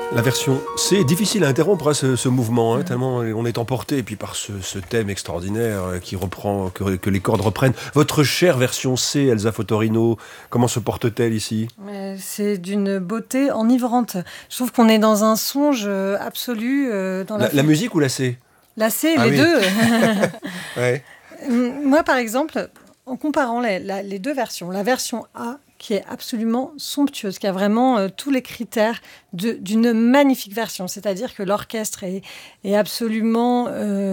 La version C est difficile à interrompre, ce mouvement, tellement on est emporté, et puis par ce thème extraordinaire qui reprend, que les cordes reprennent. Votre chère version C, Elsa Fotorino, comment se porte-t-elle ici ? C'est d'une beauté enivrante. Je trouve qu'on est dans un songe absolu. La musique ou la C ? La C, les deux. Ouais. Moi, par exemple, en comparant les deux versions, la version A, qui est absolument somptueuse, qui a vraiment tous les critères d'une magnifique version. C'est-à-dire que l'orchestre est absolument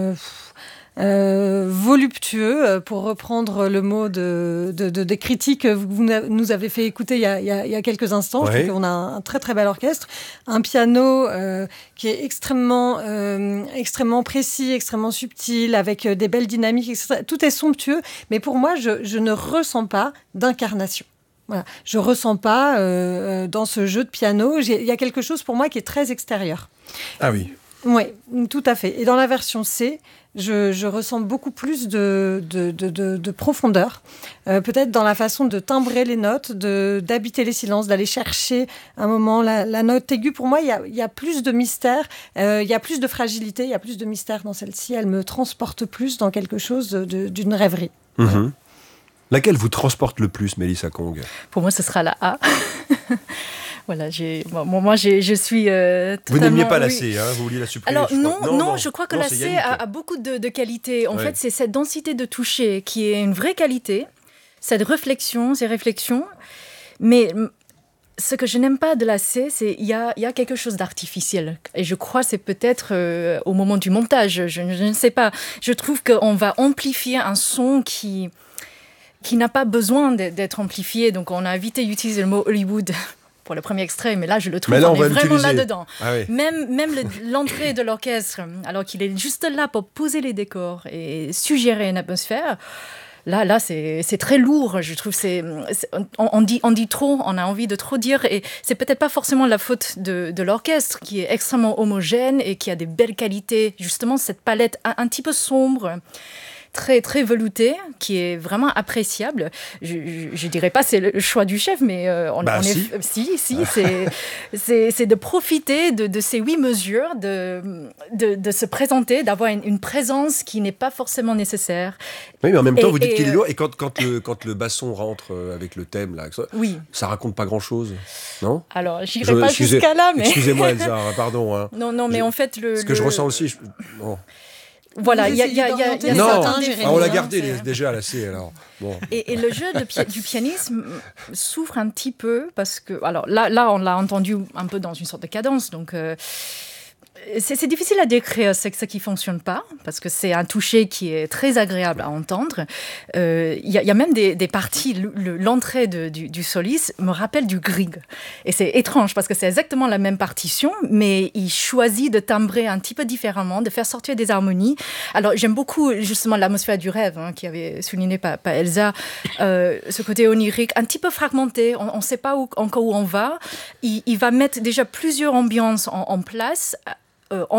voluptueux, pour reprendre le mot des critiques que vous nous avez fait écouter il y a quelques instants. Ouais. Je trouve qu'on a un très très bel orchestre, un piano qui est extrêmement précis, extrêmement subtil, avec des belles dynamiques, etc. Tout est somptueux, mais pour moi, je ne ressens pas d'incarnation. Voilà. Je ne ressens pas dans ce jeu de piano, il y a quelque chose pour moi qui est très extérieur. Ah oui. Oui, tout à fait. Et dans la version C, je ressens beaucoup plus de profondeur, peut-être dans la façon de timbrer les notes, d'habiter les silences, d'aller chercher un moment la note aiguë. Pour moi, il y a plus de mystère, il y a plus de fragilité, il y a plus de mystère dans celle-ci. Elle me transporte plus dans quelque chose d'une rêverie. Mm-hmm. Laquelle vous transporte le plus, Mélissa Kong ? Pour moi, ce sera la A. Voilà, moi, je suis totalement... Vous n'aimiez pas la C, vous vouliez la supprimer. Alors non, je crois que la C a beaucoup de qualités. En fait, c'est cette densité de toucher qui est une vraie qualité, cette réflexion, ces réflexions. Mais ce que je n'aime pas de la C, c'est qu'il y a quelque chose d'artificiel. Et je crois que c'est peut-être au moment du montage, je ne sais pas. Je trouve qu'on va amplifier un son qui n'a pas besoin d'être amplifié. Donc, on a évité d'utiliser le mot Hollywood pour le premier extrait, mais là, je le trouve, on est vraiment là-dedans. Ah oui. Même l'entrée de l'orchestre, alors qu'il est juste là pour poser les décors et suggérer une atmosphère, là c'est très lourd, je trouve. On dit trop, on a envie de trop dire, et c'est peut-être pas forcément la faute de l'orchestre, qui est extrêmement homogène et qui a des belles qualités. Justement, cette palette un petit peu sombre, très, très velouté, qui est vraiment appréciable. Je dirais pas c'est le choix du chef, mais c'est de profiter de ces 8 mesures, de se présenter, d'avoir une présence qui n'est pas forcément nécessaire. Oui, mais en même temps, vous dites qu'il est lourd, et quand le basson rentre avec le thème, là, oui. Ça raconte pas grand-chose, non ? Alors, j'irai pas jusqu'à là, mais... Excusez-moi, Elsa, pardon. Non, mais en fait... Ce que je ressens aussi... Bon. Voilà, il y a non, on l'a gardé déjà la C alors. Bon. Et le jeu du pianisme souffre un petit peu parce que, alors là on l'a entendu un peu dans une sorte de cadence, donc c'est difficile à décrire ce qui fonctionne pas, parce que c'est un toucher qui est très agréable à entendre. Il y a même des parties, l'entrée du soliste me rappelle du Grieg. Et c'est étrange, parce que c'est exactement la même partition, mais il choisit de timbrer un petit peu différemment, de faire sortir des harmonies. Alors, j'aime beaucoup, justement, l'atmosphère du rêve, qui avait souligné par Elsa, ce côté onirique, un petit peu fragmenté, on ne sait pas encore où on va. Il va mettre déjà plusieurs ambiances en place,